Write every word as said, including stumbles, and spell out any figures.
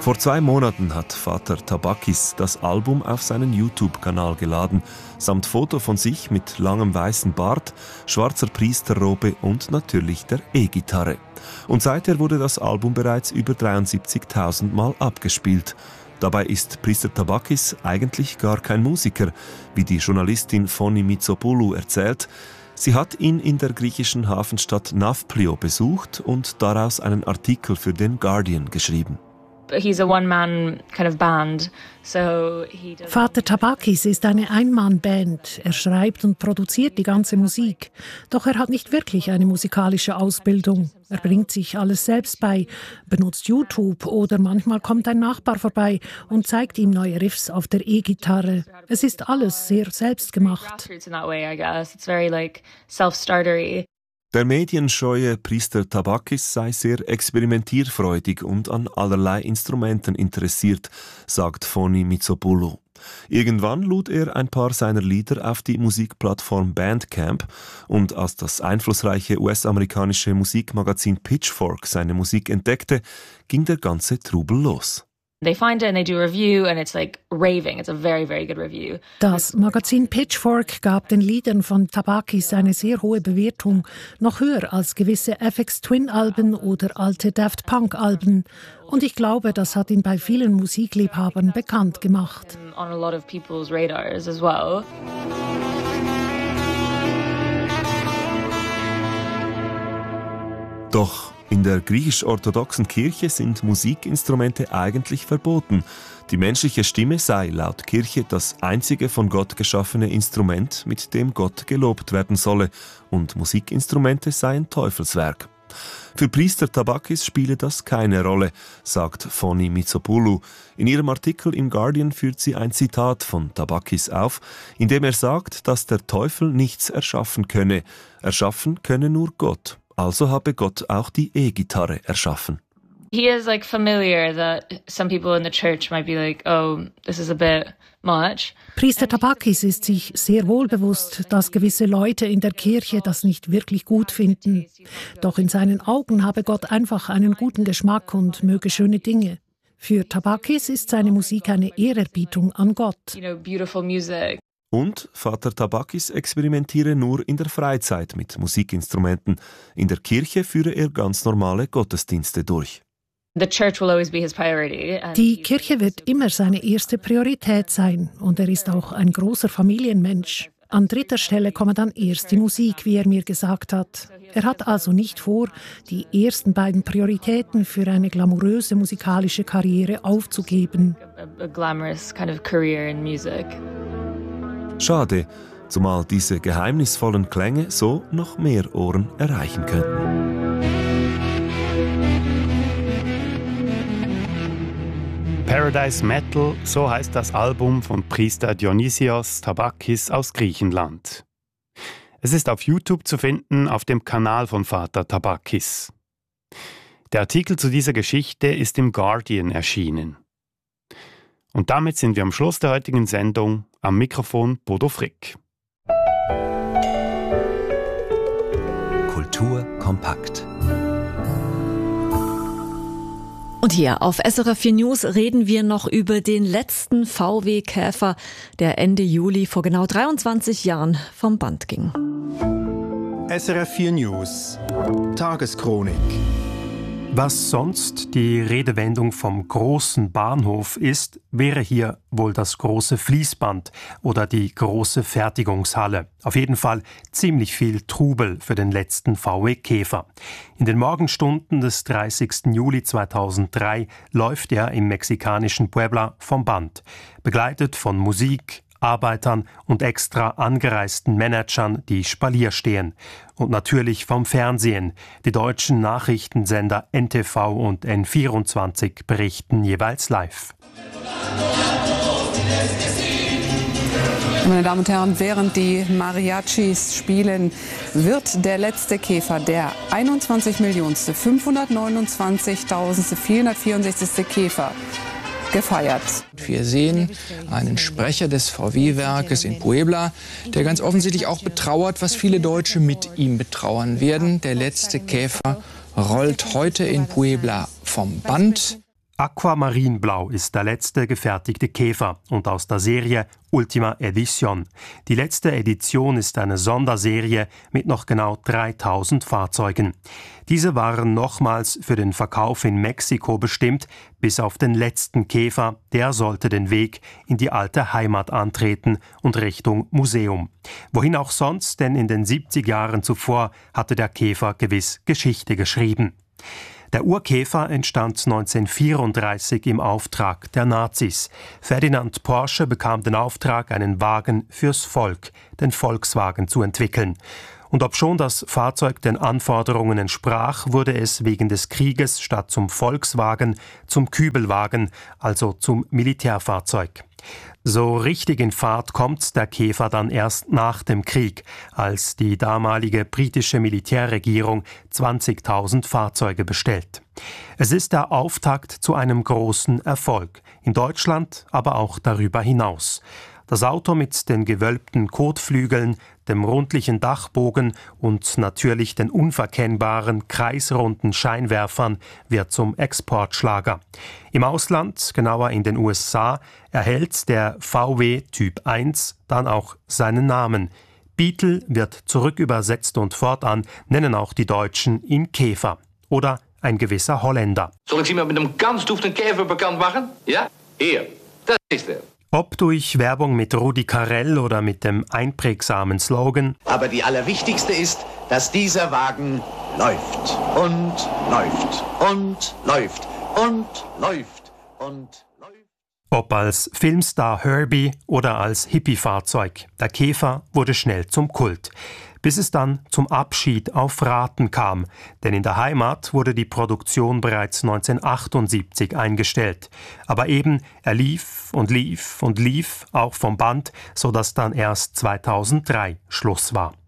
Vor zwei Monaten hat Vater Tabakis das Album auf seinen YouTube-Kanal geladen, samt Foto von sich mit langem weißen Bart, schwarzer Priesterrobe und natürlich der E-Gitarre. Und seither wurde das Album bereits über dreiundsiebzigtausend Mal abgespielt. Dabei ist Priester Tabakis eigentlich gar kein Musiker, wie die Journalistin Foni Mitsopoulou erzählt. Sie hat ihn in der griechischen Hafenstadt Nafplio besucht und daraus einen Artikel für den Guardian geschrieben. He's a one-man kind of band, so he does... Vater Tabakis ist eine Ein-Mann-Band. Er schreibt und produziert die ganze Musik. Doch er hat nicht wirklich eine musikalische Ausbildung. Er bringt sich alles selbst bei, benutzt YouTube oder manchmal kommt ein Nachbar vorbei und zeigt ihm neue Riffs auf der E-Gitarre. Es ist alles sehr selbstgemacht. Der medienscheue Priester Tabakis sei sehr experimentierfreudig und an allerlei Instrumenten interessiert, sagt Foni Mitsopoulou. Irgendwann lud er ein paar seiner Lieder auf die Musikplattform Bandcamp und als das einflussreiche U S-amerikanische Musikmagazin Pitchfork seine Musik entdeckte, ging der ganze Trubel los. They find it and they do a review and it's like raving. It's a very, very good review. Das Magazin Pitchfork gab den Liedern von Tabakis eine sehr hohe Bewertung, noch höher als gewisse F X Twin-Alben oder alte Daft Punk-Alben. Und ich glaube, das hat ihn bei vielen Musikliebhabern bekannt gemacht. On a lot of people's radars as well. Doch in der griechisch-orthodoxen Kirche sind Musikinstrumente eigentlich verboten. Die menschliche Stimme sei laut Kirche das einzige von Gott geschaffene Instrument, mit dem Gott gelobt werden solle, und Musikinstrumente seien Teufelswerk. Für Priester Tabakis spiele das keine Rolle, sagt Foni Mitsopoulou. In ihrem Artikel im Guardian führt sie ein Zitat von Tabakis auf, in dem er sagt, dass der Teufel nichts erschaffen könne. Erschaffen könne nur Gott. Also habe Gott auch die E-Gitarre erschaffen. He is like familiar that some people in the church might be like, oh, this is a bit much. Priester Tabakis ist sich sehr wohl bewusst, dass gewisse Leute in der Kirche das nicht wirklich gut finden. Doch in seinen Augen habe Gott einfach einen guten Geschmack und möge schöne Dinge. Für Tabakis ist seine Musik eine Ehrerbietung an Gott. You know, beautiful music. Und Vater Tabakis experimentiere nur in der Freizeit mit Musikinstrumenten. In der Kirche führe er ganz normale Gottesdienste durch. The church will always be his priority. Die Kirche wird immer seine erste Priorität sein und er ist auch ein großer Familienmensch. An dritter Stelle komme dann erst die Musik, wie er mir gesagt hat. Er hat also nicht vor, die ersten beiden Prioritäten für eine glamouröse musikalische Karriere aufzugeben. A, a glamorous kind of career in music. Schade, zumal diese geheimnisvollen Klänge so noch mehr Ohren erreichen könnten. Paradise Metal, so heißt das Album von Priester Dionysios Tabakis aus Griechenland. Es ist auf YouTube zu finden, auf dem Kanal von Vater Tabakis. Der Artikel zu dieser Geschichte ist im Guardian erschienen. Und damit sind wir am Schluss der heutigen Sendung. Am Mikrofon Bodo Frick. Kultur kompakt. Und hier auf S R F vier News reden wir noch über den letzten V W-Käfer, der Ende Juli vor genau dreiundzwanzig Jahren vom Band ging. S R F vier News Tageschronik. Was sonst die Redewendung vom großen Bahnhof ist, wäre hier wohl das große Fließband oder die große Fertigungshalle. Auf jeden Fall ziemlich viel Trubel für den letzten V W-Käfer. In den Morgenstunden des dreißigsten Juli zweitausenddrei läuft er im mexikanischen Puebla vom Band, begleitet von Musik, Arbeitern und extra angereisten Managern, die Spalier stehen. Und natürlich vom Fernsehen. Die deutschen Nachrichtensender N T V und N vierundzwanzig berichten jeweils live. Meine Damen und Herren, während die Mariachis spielen, wird der letzte Käfer, der einundzwanzig Millionste, fünfhundertneunundzwanzigtausendste, vierhundertvierundsechzigste Käfer, gefeiert. Wir sehen einen Sprecher des V W-Werkes in Puebla, der ganz offensichtlich auch betrauert, was viele Deutsche mit ihm betrauern werden. Der letzte Käfer rollt heute in Puebla vom Band. Aquamarinblau ist der letzte gefertigte Käfer und aus der Serie Ultima Edition. Die letzte Edition ist eine Sonderserie mit noch genau dreitausend Fahrzeugen. Diese waren nochmals für den Verkauf in Mexiko bestimmt, bis auf den letzten Käfer, der sollte den Weg in die alte Heimat antreten und Richtung Museum. Wohin auch sonst, denn in den siebzig Jahren zuvor hatte der Käfer gewiss Geschichte geschrieben. Der Urkäfer entstand neunzehnhundertvierunddreißig im Auftrag der Nazis. Ferdinand Porsche bekam den Auftrag, einen Wagen fürs Volk, den Volkswagen, zu entwickeln. Und obschon das Fahrzeug den Anforderungen entsprach, wurde es wegen des Krieges statt zum Volkswagen zum Kübelwagen, also zum Militärfahrzeug. So richtig in Fahrt kommt der Käfer dann erst nach dem Krieg, als die damalige britische Militärregierung zwanzigtausend Fahrzeuge bestellt. Es ist der Auftakt zu einem großen Erfolg, in Deutschland, aber auch darüber hinaus. Das Auto mit den gewölbten Kotflügeln, dem rundlichen Dachbogen und natürlich den unverkennbaren, kreisrunden Scheinwerfern wird zum Exportschlager. Im Ausland, genauer in den U S A, erhält der V W Typ eins dann auch seinen Namen. Beetle wird zurückübersetzt und fortan nennen auch die Deutschen ihn Käfer. Oder ein gewisser Holländer. Soll ich Sie mal mit einem ganz duften Käfer bekannt machen? Ja? Hier, das ist er. Ob durch Werbung mit Rudi Carrell oder mit dem einprägsamen Slogan. Aber die allerwichtigste ist, dass dieser Wagen läuft und läuft und läuft und läuft und läuft. Ob als Filmstar Herbie oder als Hippie-Fahrzeug. Der Käfer wurde schnell zum Kult. Bis es dann zum Abschied auf Raten kam, denn in der Heimat wurde die Produktion bereits neunzehnhundertachtundsiebzig eingestellt. Aber eben, er lief und lief und lief, auch vom Band, sodass dann erst zweitausenddrei Schluss war.